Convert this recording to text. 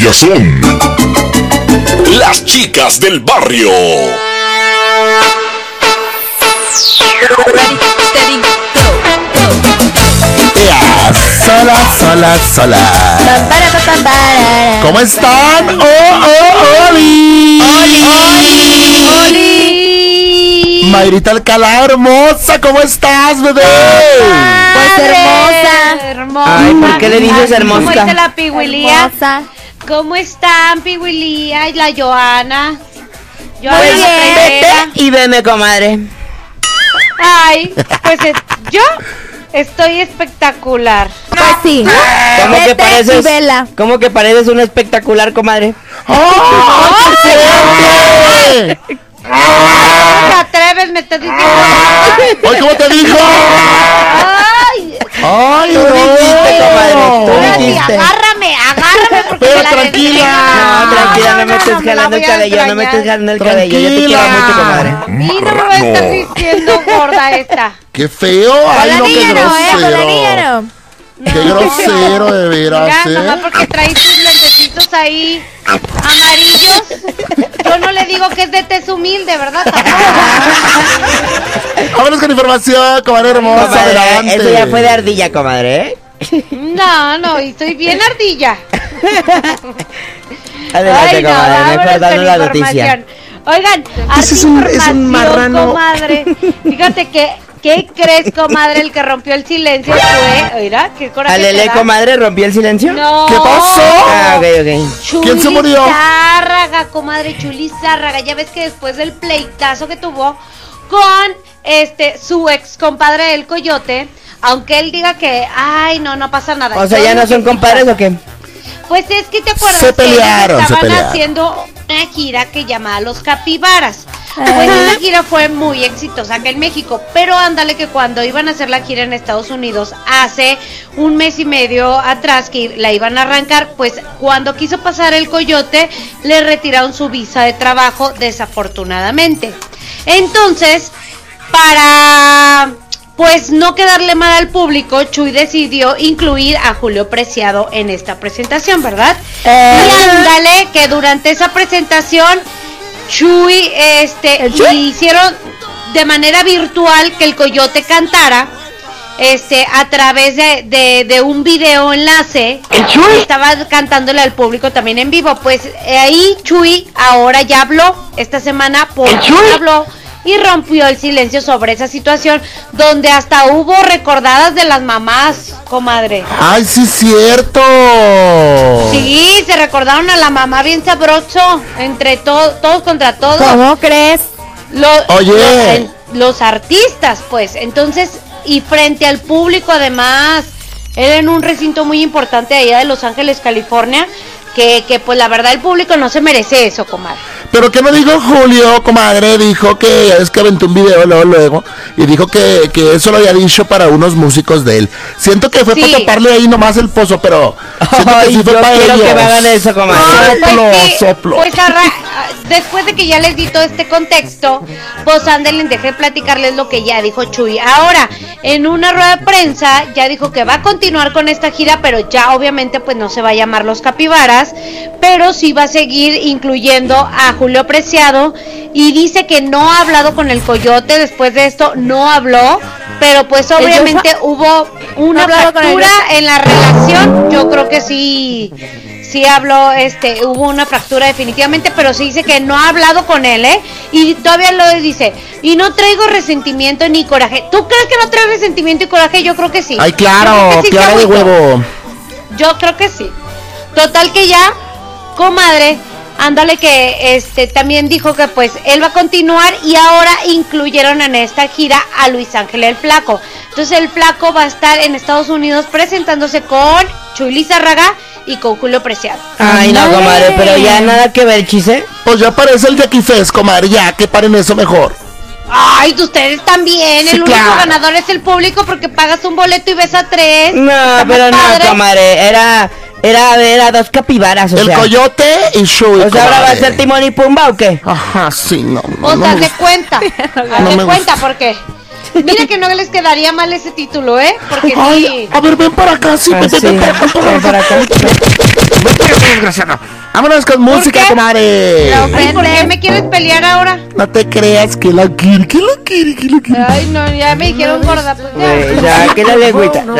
Ellas son las chicas del barrio. Sola. ¿Cómo están? ¡Oli! Mayrita Alcalá, hermosa, ¿cómo estás, bebé? Pues hermosa. Ay, ¿por qué le dices hermosa? ¿Cómo está la Pihuilía? ¿Cómo están, Pihuilía y la Joana? Pues vete y veme, comadre. Ay, pues yo estoy espectacular. Pues sí. ¿Cómo que pareces un espectacular, comadre? ¿Te atreves? Me estás diciendo. ¡Ay, cómo te dijo! ¡Ay, Tú dijiste, comadre, tú Ahora sí, dijiste. agárrame porque Pero la tranquila. No, tranquila, no me estés me la jalando voy el a cabello, no me estés jalando el cabello. Yo te quiero mucho, comadre. Y no me voy a estar diciendo gorda esta. ¡Qué feo! ¡Ay, no, qué grosero! ¡Qué grosero, de veras, Mira, nomás porque trae sus lentecitos ahí amarillos. Yo no le digo que es de tez humilde, ¿verdad? Vámonos con información, comadre hermosa, Comadre, adelante. eso ya fue de ardilla, comadre, ¿eh? No, y estoy bien ardilla. Adelante, comadre, vámonos mejor con danos la información. noticia. Oigan, Ese es un marrano. comadre. Fíjate que, ¿qué crees, comadre? El que rompió el silencio fue, mira, qué coraje te ¿Alele, da. comadre, rompió el silencio? No. ¿Qué pasó? Ah, ok. Chuli ¿Quién se murió? Zárraga, comadre, Chuli Zárraga. Ya ves que después del pleitazo que tuvo con su ex compadre el Coyote, aunque él diga que, ay, no pasa nada. O sea, ¿ya no son compadres o qué? Pues es que te acuerdas Se pelearon, que se estaban pelearon. haciendo una gira que llamaba Los Capibaras. Pues esa gira fue muy exitosa acá en México, pero ándale que cuando iban a hacer la gira en Estados Unidos hace un mes y medio atrás que la iban a arrancar, pues cuando quiso pasar el Coyote le retiraron su visa de trabajo desafortunadamente. Entonces, para pues no quedarle mal al público, Chuy decidió incluir a Julio Preciado en esta presentación, ¿verdad? Y ándale que durante esa presentación Chuy hicieron de manera virtual que el Coyote cantara a través de un video enlace. ¿El Chuy? Estaba cantándole al público también en vivo. Pues ahí Chuy ahora ya habló esta semana, ¿El Chuy? habló y rompió el silencio sobre esa situación, donde hasta hubo recordadas de las mamás, comadre. ¡Ay, sí, cierto! Sí, se recordaron a la mamá bien sabroso, entre todos contra todos. ¿Cómo crees? Oye. Los artistas, pues, entonces, y frente al público además, era en un recinto muy importante allá de Los Ángeles, California, que pues la verdad el público no se merece eso, comadre. Pero ¿qué me dijo Julio, comadre? Dijo que, ya ves que aventó un video luego, y dijo que eso lo había dicho para unos músicos de él. Siento que fue Sí. para taparle ahí nomás el pozo, pero siento que Ay, sí fue yo para quiero ellos. que me hagan eso, comadre. Soplo. Pues después de que ya les di todo este contexto, pues ándale, dejé platicarles lo que ya dijo Chuy. Ahora, en una rueda de prensa, ya dijo que va a continuar con esta gira, pero ya obviamente pues no se va a llamar Los Capibaras, pero sí va a seguir incluyendo a Julio Preciado, y dice que no ha hablado con el Coyote después de esto, no habló, pero pues obviamente hubo una fractura en la relación. Yo creo que sí habló, hubo una fractura definitivamente, pero sí dice que no ha hablado con él, y todavía lo dice, y no traigo resentimiento ni coraje. ¿Tú crees que no trae resentimiento y coraje? Yo creo que sí. Ay, Yo claro, creo que sí claro se de agüitó. huevo. Yo creo que sí. Total que ya, comadre, ándale que también dijo que pues él va a continuar, y ahora incluyeron en esta gira a Luis Ángel el Flaco. Entonces el Flaco va a estar en Estados Unidos presentándose con Chuy Lizárraga y con Julio Preciado. Ay, no, comadre, pero ya nada que ver, chise. Pues ya parece el Jackie Fest, comadre, ya, que paren eso mejor. Ay, ustedes también. Sí, El único claro. ganador es el público, porque pagas un boleto y ves a 3. No, Está pero más no, padre. comadre, era dos capibaras, o El sea. Coyote y Chuy, O sea, ¿ahora va a comadre. ser Timón y Pumba o qué? Ajá, sí, no. O no sea, me de gusta. cuenta. No de me cuenta, porque mira que no les quedaría mal ese título, porque sí. Ay, a ver, ven para acá, sí, Ah, ven sí, para acá, ven para ven para acá. acá. Ven para acá, desgraciado. Vámonos con música, qué? comadre. Ay, ¿por qué me quieres pelear ahora? No te creas que la quiere, que la quiere, que la quiere. Ay, no, ya me dijeron gorda. Pues ya. Sáquele la lengüita,